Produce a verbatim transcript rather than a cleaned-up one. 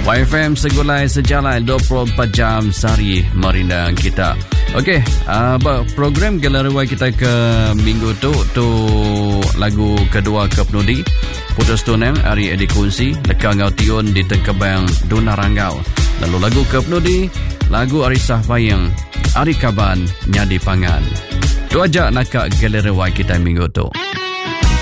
Y F M segulai sejalan dua puluh empat jam sehari merindang kita. Okey, uh, program Galeri Y kita ke minggu tu tu lagu kedua ke penudi. Putus tunang Ari Edi Kunsi, Lekang Ngau Tiun di Tengkebang Duna Ranggau. Lalu lagu ke penudi, lagu Arisah Payang, Ari Kaban Nyadi Pangan. Tu aja nak Galeri Y kita minggu tu.